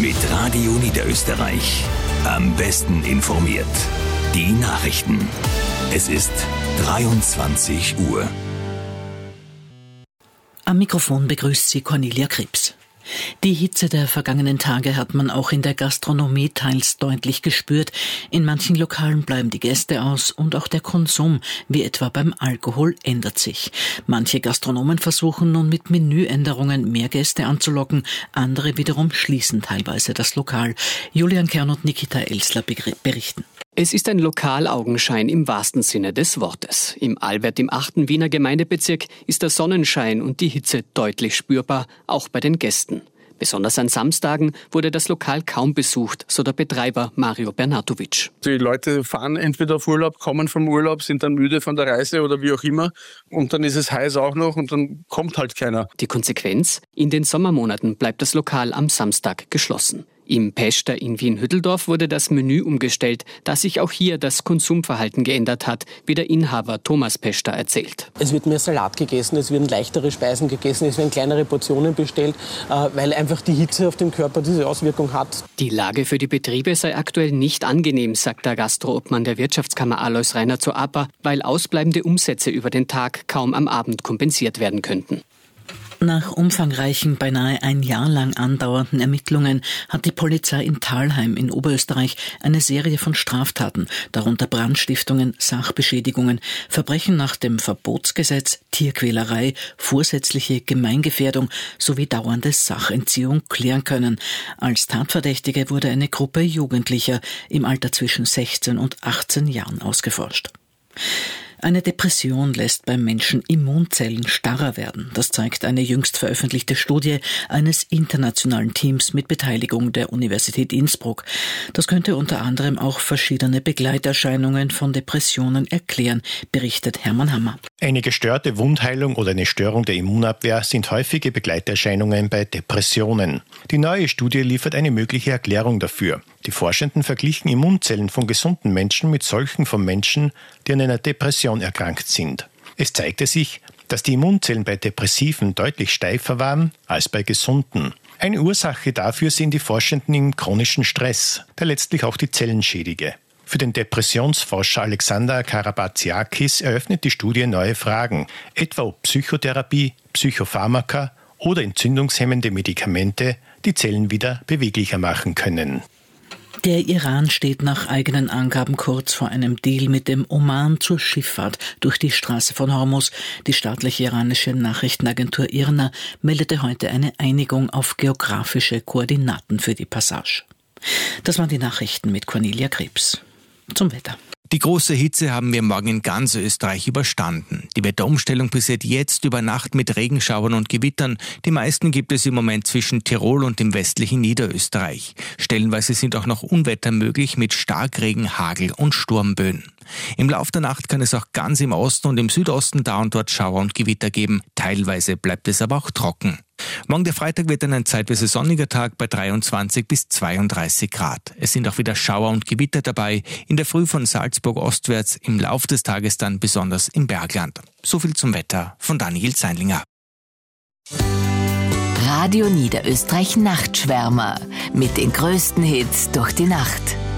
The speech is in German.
Mit Radio Niederösterreich. Am besten informiert. Die Nachrichten. Es ist 23 Uhr. Am Mikrofon begrüßt Sie Cornelia Krebs. Die Hitze der vergangenen Tage hat man auch in der Gastronomie teils deutlich gespürt. In manchen Lokalen bleiben die Gäste aus und auch der Konsum, wie etwa beim Alkohol, ändert sich. Manche Gastronomen versuchen nun mit Menüänderungen mehr Gäste anzulocken, andere wiederum schließen teilweise das Lokal. Julian Kern und Nikita Elsler berichten. Es ist ein Lokalaugenschein im wahrsten Sinne des Wortes. Im Albert im 8. Wiener Gemeindebezirk ist der Sonnenschein und die Hitze deutlich spürbar, auch bei den Gästen. Besonders an Samstagen wurde das Lokal kaum besucht, so der Betreiber Mario Bernatovic. Die Leute fahren entweder auf Urlaub, kommen vom Urlaub, sind dann müde von der Reise oder wie auch immer. Und dann ist es heiß auch noch und dann kommt halt keiner. Die Konsequenz? In den Sommermonaten bleibt das Lokal am Samstag geschlossen. Im Pester in Wien-Hütteldorf wurde das Menü umgestellt, da sich auch hier das Konsumverhalten geändert hat, wie der Inhaber Thomas Pester erzählt. Es wird mehr Salat gegessen, es werden leichtere Speisen gegessen, es werden kleinere Portionen bestellt, weil einfach die Hitze auf dem Körper diese Auswirkung hat. Die Lage für die Betriebe sei aktuell nicht angenehm, sagt der Gastroobmann der Wirtschaftskammer Alois Rainer zur APA, weil ausbleibende Umsätze über den Tag kaum am Abend kompensiert werden könnten. Nach umfangreichen, beinahe ein Jahr lang andauernden Ermittlungen hat die Polizei in Thalheim in Oberösterreich eine Serie von Straftaten, darunter Brandstiftungen, Sachbeschädigungen, Verbrechen nach dem Verbotsgesetz, Tierquälerei, vorsätzliche Gemeingefährdung sowie dauernde Sachentziehung klären können. Als Tatverdächtige wurde eine Gruppe Jugendlicher im Alter zwischen 16 und 18 Jahren ausgeforscht. Eine Depression lässt beim Menschen Immunzellen starrer werden. Das zeigt eine jüngst veröffentlichte Studie eines internationalen Teams mit Beteiligung der Universität Innsbruck. Das könnte unter anderem auch verschiedene Begleiterscheinungen von Depressionen erklären, berichtet Hermann Hammer. Eine gestörte Wundheilung oder eine Störung der Immunabwehr sind häufige Begleiterscheinungen bei Depressionen. Die neue Studie liefert eine mögliche Erklärung dafür. Die Forschenden verglichen Immunzellen von gesunden Menschen mit solchen von Menschen, die an einer Depression erkrankt sind. Es zeigte sich, dass die Immunzellen bei Depressiven deutlich steifer waren als bei Gesunden. Eine Ursache dafür sehen die Forschenden im chronischen Stress, der letztlich auch die Zellen schädige. Für den Depressionsforscher Alexander Karabatsiakis eröffnet die Studie neue Fragen, etwa ob Psychotherapie, Psychopharmaka oder entzündungshemmende Medikamente die Zellen wieder beweglicher machen können. Der Iran steht nach eigenen Angaben kurz vor einem Deal mit dem Oman zur Schifffahrt durch die Straße von Hormuz. Die staatliche iranische Nachrichtenagentur IRNA meldete heute eine Einigung auf geografische Koordinaten für die Passage. Das waren die Nachrichten mit Cornelia Krebs. Zum Wetter. Die große Hitze haben wir morgen in ganz Österreich überstanden. Die Wetterumstellung passiert jetzt über Nacht mit Regenschauern und Gewittern. Die meisten gibt es im Moment zwischen Tirol und dem westlichen Niederösterreich. Stellenweise sind auch noch Unwetter möglich mit Starkregen, Hagel und Sturmböen. Im Lauf der Nacht kann es auch ganz im Osten und im Südosten da und dort Schauer und Gewitter geben. Teilweise bleibt es aber auch trocken. Morgen der Freitag wird dann ein zeitweise sonniger Tag bei 23 bis 32 Grad. Es sind auch wieder Schauer und Gewitter dabei, in der Früh von Salzburg ostwärts, im Lauf des Tages dann besonders im Bergland. So viel zum Wetter von Daniel Zeinlinger. Radio Niederösterreich Nachtschwärmer mit den größten Hits durch die Nacht.